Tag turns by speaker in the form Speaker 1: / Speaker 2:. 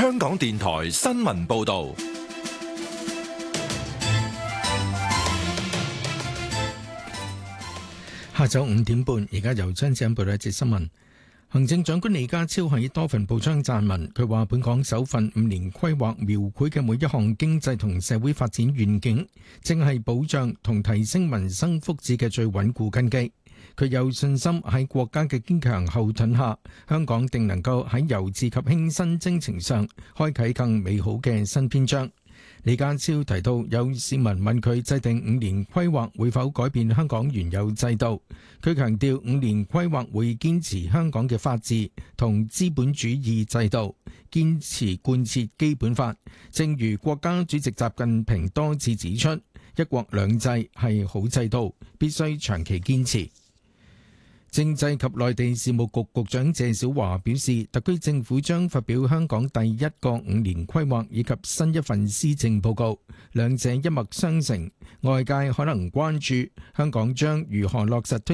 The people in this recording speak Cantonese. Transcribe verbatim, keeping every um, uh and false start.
Speaker 1: 香港電台新聞報道。
Speaker 2: 下晝五點半，而家由張子欣報道一節新聞。行政長官李家超喺多份報章撰文，佢話本港首份五年規劃描繪嘅每一項經濟同社會發展願景，正係保障同提升民生福祉嘅最穩固根基。佢有信心喺國家嘅堅強後盾下，香港定能夠喺由治及興新征程上開啟更美好嘅新篇章。李家超提到，有市民問佢制定五年規劃會否改變香港原有制度，佢強調五年規劃會堅持香港嘅法治同資本主義制度，堅持貫徹基本法。正如國家主席習近平多次指出，一國兩制係好制度，必須長期堅持。政制及內地事務局局長謝小華表示，特區政府將發表香港第一個五年規劃以及新一份施政報告，兩者一脈相承。外界可能關注香港將如何落實推